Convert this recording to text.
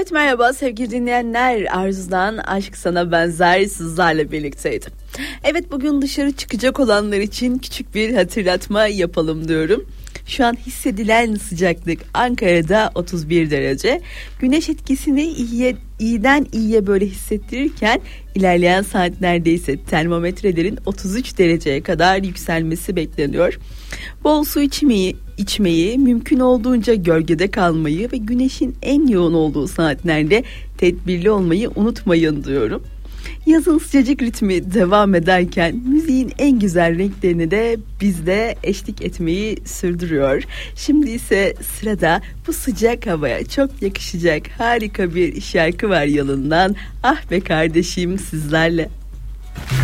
Evet, merhaba sevgili dinleyenler. Arzu'dan Aşk Sana Benzer sizlerle birlikteydim. Evet, bugün dışarı çıkacak olanlar için küçük bir hatırlatma yapalım diyorum. Şu an hissedilen sıcaklık Ankara'da 31 derece. Güneş etkisini iyiden iyiye böyle hissettirirken ilerleyen saatlerde ise termometrelerin 33 dereceye kadar yükselmesi bekleniyor. Bol su içmeyi, mümkün olduğunca gölgede kalmayı ve güneşin en yoğun olduğu saatlerde tedbirli olmayı unutmayın diyorum. Yazın sıcacık ritmi devam ederken müziğin en güzel renklerini de bizde eşlik etmeyi sürdürüyor. Şimdi ise sırada bu sıcak havaya çok yakışacak harika bir şarkı var Yalın'dan. Ah be kardeşim sizlerle.